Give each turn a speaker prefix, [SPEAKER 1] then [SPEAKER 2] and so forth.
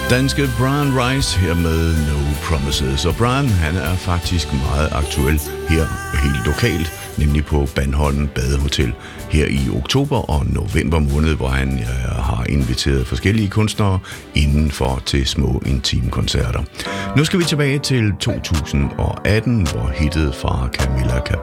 [SPEAKER 1] Danske Brian Rice her med No Promises. Og Brian, han er faktisk meget aktuel her helt lokalt, nemlig på Bandholm Badehotel her i oktober og november måned, hvor han har inviteret forskellige kunstnere indenfor til små intimkoncerter. Nu skal vi tilbage til 2018, hvor hittet fra Camilla